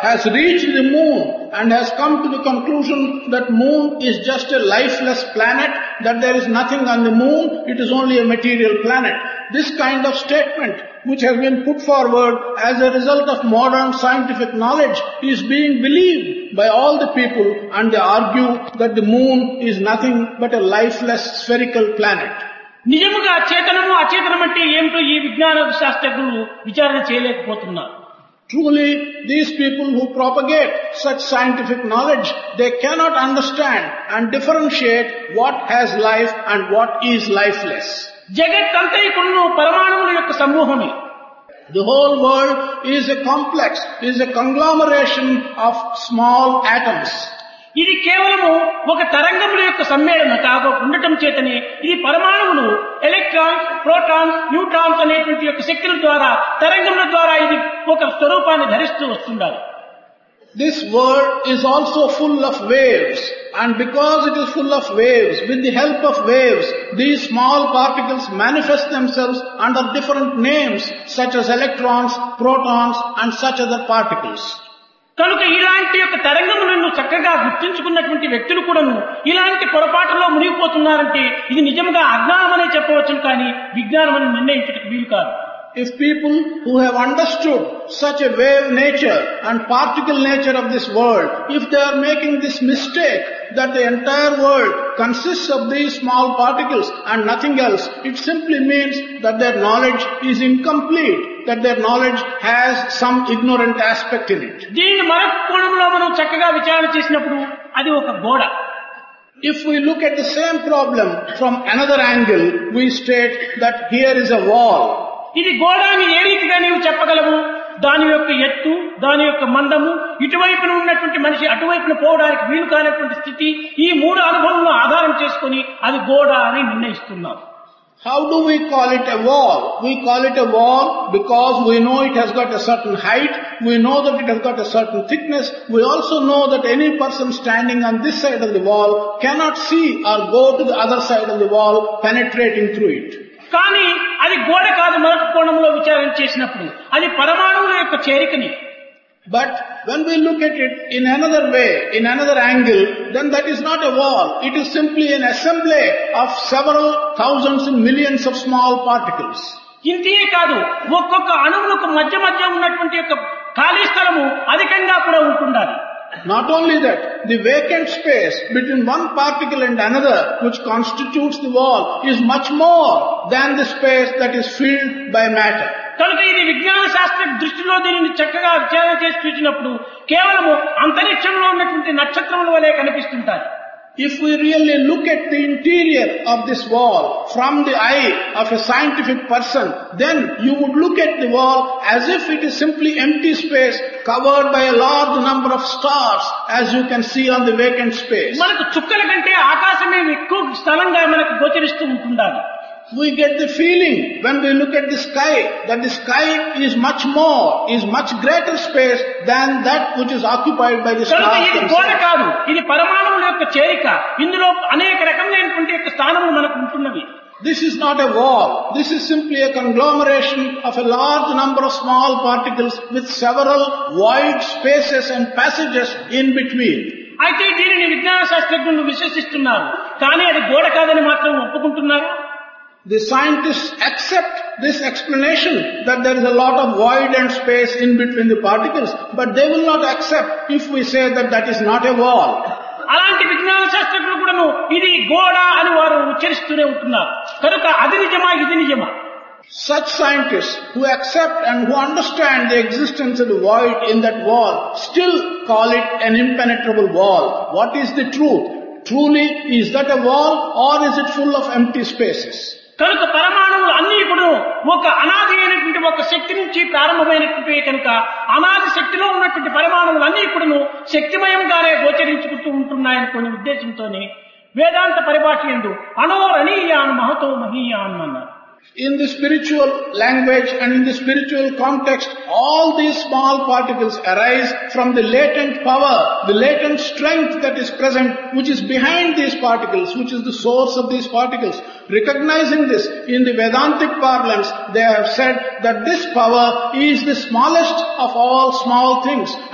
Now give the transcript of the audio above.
has reached the moon and has come to the conclusion that moon is just a lifeless planet, that there is nothing on the moon, it is only a material planet. This kind of statement, which has been put forward as a result of modern scientific knowledge, is being believed by all the people, and they argue that the moon is nothing but a lifeless spherical planet. నిజముగా చేతనము అచేతనం అంటే ఏమిటో ఈ విజ్ఞాన శాస్త్రజ్ఞులు విచారణ చేయలేకపోతున్నారు. Truly, these people who propagate such scientific knowledge, they cannot understand and differentiate what has life and what is lifeless. జగత్తంతైకును పరమాణువుల యొక్క సమూహమే. The whole world is a complex, is a conglomeration of small atoms. ఇది కేవలము ఒక తరంగముల యొక్క సమ్మేళనం కాక ఉండటం చేతనే ఇది పరమాణువులు ఎలక్ట్రాన్స్, ప్రోటాన్స్, న్యూట్రాన్స్ అనేటువంటి యొక్క శక్తుల ద్వారా తరంగముల ద్వారా ఇది ఒక స్వరూపాన్ని ధరిస్తూ వస్తుండాలి. This world is also full of waves, and because it is full of waves, with the help of waves, these small particles manifest themselves under different names such as electrons, protons and such other particles. కనుక ఇలాంటి యొక్క తరంగములను చక్కగా గుర్తించుకున్నటువంటి వ్యక్తులు కూడాను ఇలాంటి పొరపాటులో మునిగిపోతున్నారంటే ఇది నిజంగా అజ్ఞానం అనే చెప్పవచ్చు, కానీ విజ్ఞానం అని నిర్ణయించడానికి వీలు కాదు. If people who have understood such a wave nature and particle nature of this world, if they are making this mistake that the entire world consists of these small particles and nothing else, it simply means that their knowledge is incomplete, that their knowledge has some ignorant aspect in it. దీన్ని మరొక కోణంలో మనం చక్కగా విచారణ చేసినప్పుడు అది ఒక గోడ. If we look at the same problem from another angle, we state that here is a wall. ఇది గోడ అని ఏ రీతిగా నీవు చెప్పగలవు? దాని యొక్క ఎత్తు, దాని యొక్క మందము, ఇటువైపున ఉన్నటువంటి మనిషి అటువైపున పోవడానికి వీలు కానటువంటి స్థితి, ఈ మూడు అనుభవంలో ఆధారం చేసుకుని అది గోడ అని నిర్ణయిస్తున్నాం. How do we call it a wall? We call it a wall because we know it has got a certain height, we know that it has got a certain thickness, we also know that any person standing on this side of the wall cannot see or go to the other side of the wall penetrating through it. కానీ అది గోడ కాదు. మరొక కోణంలో విచారణ చేసినప్పుడు అది పరమాణువుల యొక్క చేరికని. But when we look at it in another way, in another angle, then that is not a wall. It is simply an assembly of several thousands and millions of small particles. ఇంతే కాదు, ఒక్కొక్క అణువులకు మధ్య మధ్య ఉన్నటువంటి యొక్క ఖాళీ స్థలము అధికంగా కూడా ఉంటుండాలి. Not only that, the vacant space between one particle and another, which constitutes the wall, is much more than the space that is filled by matter. కనుక ఇది విజ్ఞాన శాస్త్ర దృష్టిలో దీనిని చక్కగా విచారణ చేసి చూసినప్పుడు కేవలము అంతరిక్షంలో ఉన్నటువంటి నక్షత్రముల వలె కనిపిస్తుంటాయి. If we really look at the interior of this wall from the eye of a scientific person, then you would look at the wall as if it is simply empty space covered by a large number of stars, as you can see on the vacant space. మనకు చుక్కల కంటే ఆకాశమే ఎక్కువ స్థలంగా మనకు గోచరిస్తూ ఉంటుండాలి. We get the feeling when we look at the sky that the sky is much more, is much greater space than that which is occupied by the stars ఇది గోడ కాదు, ఇది పరమాణువుల యొక్క చేరిక. ఇందులో అనేక రకములైనటువంటి యొక్క స్థానములు మనకు ఉంటున్నవి. This is not a wall. This is simply a conglomeration of a large number of small particles with several wide spaces and passages in between. అయితే దీనిని విజ్ఞాన శాస్త్రజ్ఞులు విశ్వసిస్తున్నారు, కానీ అది గోడ కాదని మాత్రం ఒప్పుకుంటున్నారు. The scientists accept this explanation that there is a lot of void and space in between the particles, but they will not accept if we say that that is not a wall. అలాంటి విజ్ఞాన శాస్త్రజ్ఞులు కూడాను ఇది గోడ అని వారు ఉచ్చరిస్తూనే ఉంటున్నారు. కనుక అది నిజమా, ఇది నిజమా? Such scientists who accept and who understand the existence of the void in that wall still call it an impenetrable wall. What is the truth? Truly, is that a wall or is it full of empty spaces? కనుక పరమాణువులు అన్ని కూడా ఒక అనాది అయినటువంటి ఒక శక్తి నుంచి ప్రారంభమైనటువంటి కనుక అనాది శక్తిలో ఉన్నటువంటి పరమాణువులు అన్ని కూడా శక్తిమయంగానే గోచరించుకుంటూ ఉంటున్నాయనుకునే ఉద్దేశంతోనే వేదాంత పరిభాష యందు అనోరణీయాన్ మహతో మహీయాన్ అన్నారు. In the spiritual language and in the spiritual context, all these small particles arise from the latent power, the latent strength that is present, which is behind these particles, which is the source of these particles. Recognizing this, in the Vedantic parlance, they have said that this power is the smallest of all small things.